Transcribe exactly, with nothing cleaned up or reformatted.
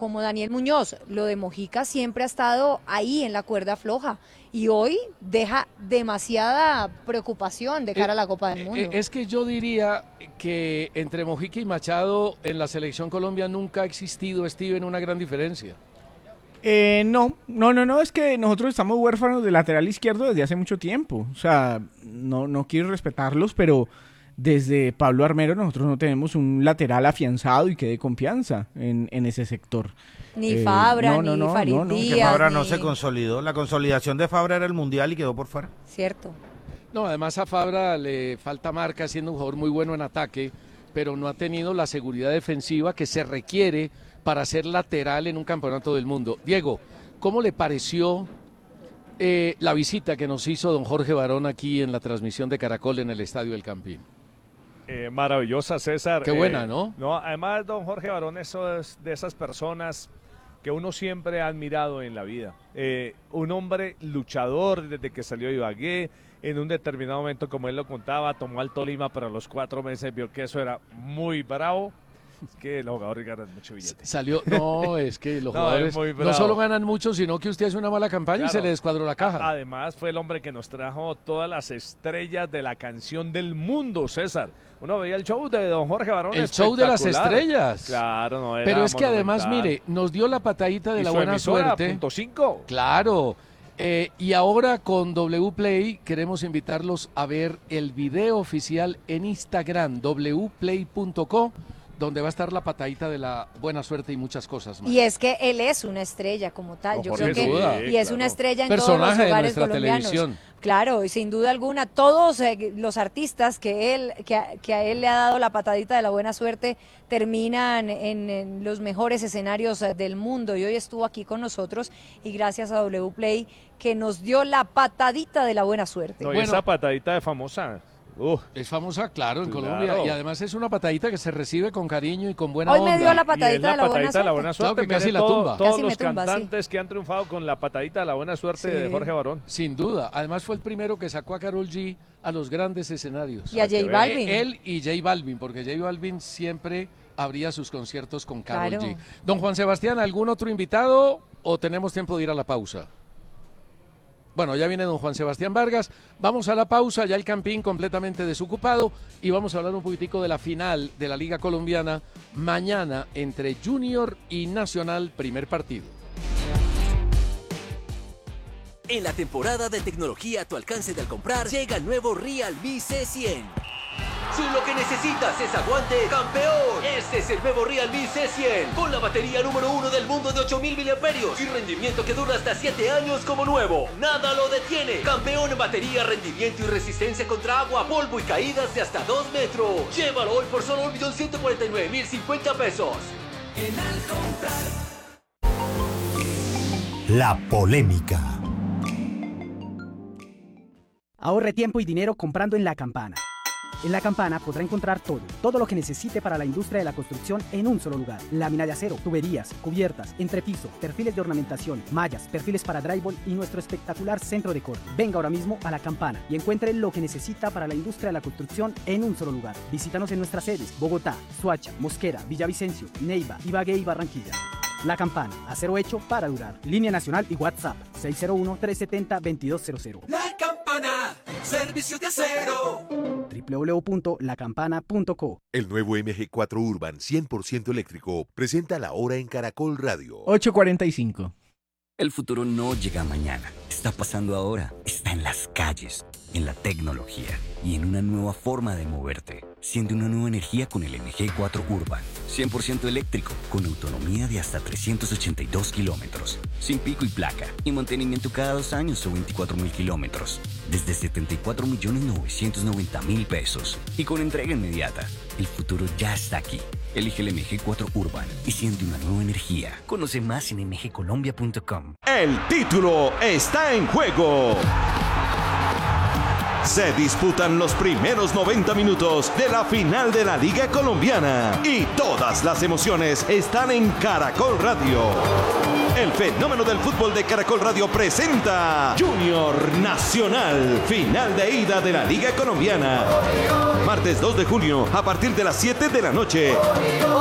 como Daniel Muñoz. Lo de Mojica siempre ha estado ahí en la cuerda floja y hoy deja demasiada preocupación de cara a la Copa del Mundo. Es que yo diría que entre Mojica y Machado en la selección Colombia nunca ha existido, Steven, una gran diferencia. Eh, no, no, no, no, es que nosotros estamos huérfanos de lateral izquierdo desde hace mucho tiempo. O sea, no, no quiero respetarlos, pero desde Pablo Armero nosotros no tenemos un lateral afianzado y que dé confianza en, en ese sector. Ni Eh, Fabra, no, no, ni no, Farid no, no. Díaz, Que Fabra ni- no se consolidó. La consolidación de Fabra era el Mundial y quedó por fuera. Cierto. No, además a Fabra le falta marca, siendo un jugador muy bueno en ataque, pero no ha tenido la seguridad defensiva que se requiere para ser lateral en un campeonato del mundo. Diego, ¿cómo le pareció eh, la visita que nos hizo don Jorge Barón aquí en la transmisión de Caracol en el Estadio del Campín? Eh, maravillosa, César. Qué buena, Eh, ¿no? No, además, don Jorge Barón, eso es de esas personas que uno siempre ha admirado en la vida. Eh, un hombre luchador desde que salió de Ibagué. En un determinado momento, como él lo contaba, tomó al Tolima, pero a los cuatro meses vio que eso era muy bravo. Es que los jugadores ganan mucho billete. Salió, no, es que los No, jugadores es muy no bravo. solo ganan mucho, sino que usted hace una mala campaña y Claro. se le descuadró la caja. Además, fue el hombre que nos trajo todas las estrellas de la canción del mundo, César. Uno veía el show de don Jorge Barón. El show de las espectacular. estrellas. Claro, no era Pero es que además, monumental. mire, nos dio la patadita de Y la su buena emisora, suerte. punto cinco. Claro. Eh, y ahora con W Play queremos invitarlos a ver el video oficial en Instagram, w play punto co, donde va a estar la patadita de la buena suerte y muchas cosas más. Y es que él es una estrella como tal, No, yo Jorge, creo que sin duda. y es Sí, una claro. estrella en Personaje todos los de hogares nuestra colombianos. televisión. Claro, y sin duda alguna todos eh, los artistas que él que a, que a él le ha dado la patadita de la buena suerte terminan en, en los mejores escenarios eh, del mundo y hoy estuvo aquí con nosotros y gracias a W Play que nos dio la patadita de la buena suerte. No, y esa patadita de famosa. Uf. Es famosa, claro, en Claro. Colombia. Y además es una patadita que se recibe con cariño y con buena Hoy onda. me dio la Y patadita es la de la buena patadita de la buena suerte. suerte. Claro que casi Mire, la todo- tumba. Todos Casi me los tumba, sí. cantantes que han triunfado con la patadita de la buena suerte de Sí. Jorge Barón. Sin duda. Además fue el primero que sacó a Karol G a los grandes escenarios. Y a J Balvin. Él y J Balvin, porque J Balvin siempre abría sus conciertos con Karol Claro. G. Don Juan Sebastián, ¿algún otro invitado o tenemos tiempo de ir a la pausa? Bueno, ya viene don Juan Sebastián Vargas. Vamos a la pausa, ya el Campín completamente desocupado y vamos a hablar un poquitico de la final de la Liga Colombiana mañana entre Junior y Nacional, primer partido. En la temporada de tecnología a tu alcance de al comprar, llega el nuevo Realme C cien. Si lo que necesitas es aguante, campeón, este es el nuevo Realme C cien. Con la batería número uno del mundo de ocho mil miliamperios y rendimiento que dura hasta siete años como nuevo. Nada lo detiene. Campeón en batería, rendimiento y resistencia contra agua, polvo y caídas de hasta dos metros. Llévalo hoy por solo un millón ciento cuarenta y nueve mil cincuenta pesos. En al comprar. La polémica. Ahorre tiempo y dinero comprando en La Campana. En La Campana podrá encontrar todo, todo lo que necesite para la industria de la construcción en un solo lugar. Lámina de acero, tuberías, cubiertas, entrepiso, perfiles de ornamentación, mallas, perfiles para drywall y nuestro espectacular centro de corte. Venga ahora mismo a La Campana y encuentre lo que necesita para la industria de la construcción en un solo lugar. Visítanos en nuestras sedes: Bogotá, Soacha, Mosquera, Villavicencio, Neiva, Ibagué y Barranquilla. La Campana, acero hecho para durar. Línea nacional y WhatsApp seis cero uno, tres siete cero, dos dos cero cero. La Campana, servicios de acero. doble u doble u doble u punto la campana punto co. El nuevo M G cuatro Urban cien por ciento eléctrico presenta la hora en Caracol Radio. ocho cuarenta y cinco. El futuro no llega mañana, está pasando ahora, está en las calles, en la tecnología y en una nueva forma de moverte. Siente una nueva energía con el M G cuatro Urban, cien por ciento eléctrico, con autonomía de hasta trescientos ochenta y dos kilómetros, sin pico y placa, y mantenimiento cada dos años o veinticuatro mil kilómetros, desde setenta y cuatro millones novecientos noventa mil pesos, y con entrega inmediata. El futuro ya está aquí. Elige el M G cuatro Urban y siente una nueva energía. Conoce más en m g colombia punto com. El título está en juego. Se disputan los primeros noventa minutos de la final de la Liga Colombiana y todas las emociones están en Caracol Radio. El fenómeno del fútbol de Caracol Radio presenta Junior Nacional, final de ida de la Liga Colombiana. Martes dos de junio a partir de las siete de la noche.